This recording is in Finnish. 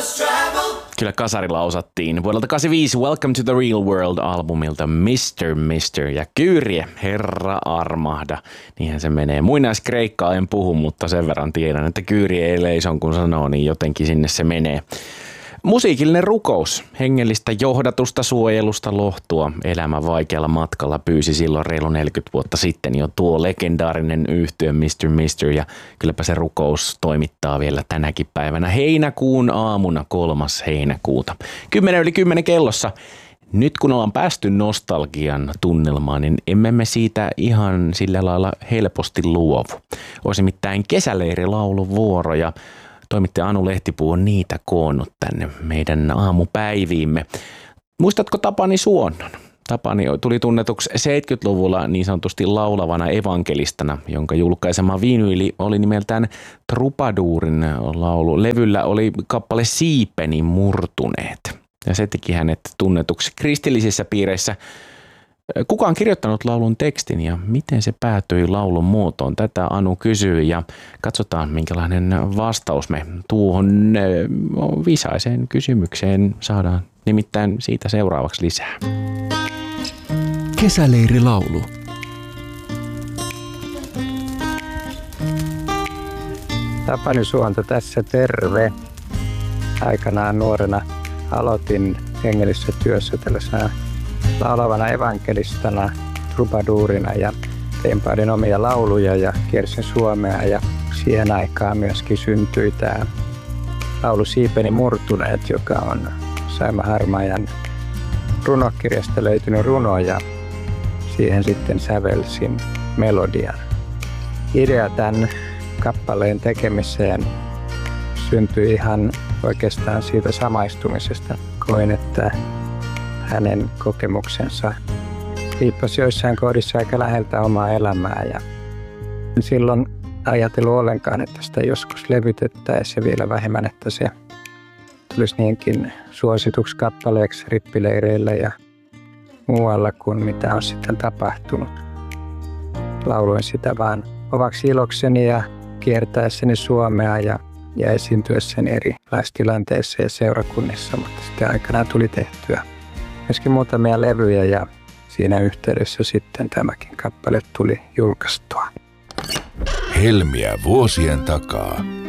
Kyllä kasarilla osattiin. Vuodelta 85 Welcome to the Real World-albumilta Mr. ja Kyyrie, herra armahda. Niinhän se menee. Muinaiskreikkaa en puhu, mutta sen verran tiedän, että Kyyrie Eleison kun sanoo, niin jotenkin sinne se menee. Musiikillinen rukous, hengellistä johdatusta, suojelusta, lohtua, elämä vaikealla matkalla pyysi silloin reilu 40 vuotta sitten jo tuo legendaarinen yhtye Mr. ja kylläpä se rukous toimittaa vielä tänäkin päivänä heinäkuun aamuna 3. heinäkuuta. 10:10 kellossa. Nyt kun ollaan päästy nostalgian tunnelmaan, niin emme me siitä ihan sillä lailla helposti luovu. Olisi nimittäin kesäleirilaulun vuoro ja toimittaja Anu Lehtipuu on niitä koonnut tänne meidän aamupäiviimme. Muistatko Tapani Suonnon? Tapani tuli tunnetuksi 70-luvulla niin sanotusti laulavana evankelistana, jonka julkaisema vinyyli oli nimeltään Trubadurin laulu. Levyllä oli kappale Siipeni murtuneet ja se teki hänet tunnetuksi kristillisissä piireissä. Kuka on kirjoittanut laulun tekstin ja miten se päätyi laulun muotoon? Tätä Anu kysyy ja katsotaan minkälainen vastaus me tuohon viisaiseen kysymykseen saadaan. Nimittäin siitä seuraavaksi lisää. Kesäleirilaulu. Tapani Suonto tässä, terve. Aikanaan nuorena aloitin hengellisessä työssä tällaisena laulavana evankelistana, trubaduurina ja tein paljon omia lauluja ja kiersin Suomea ja siihen aikaan myöskin syntyi tämä laulu Siipeni murtuneet, joka on Saima Harmaajan runokirjasta löytynyt runo ja siihen sitten sävelsin melodian. Idea tämän kappaleen tekemiseen syntyi ihan oikeastaan siitä samaistumisesta. Koin, että hänen kokemuksensa liippasi joissain kohdissa aika läheltä omaa elämää ja silloin ajatellut ollenkaan, että sitä joskus levytettäisiin ja vielä vähemmän, että se tulisi niinkin suosituksi kappaleeksi rippileireillä ja muualla kuin mitä on sitten tapahtunut. Lauloin sitä vaan omaksi ilokseni ja kiertäessäni Suomea ja esiintyessäni erilaisissa tilanteissa ja seurakunnissa, mutta sitten aikanaan tuli tehtyä myöskin muutamia levyjä ja siinä yhteydessä sitten tämäkin kappale tuli julkaistua. Helmiä vuosien takaa.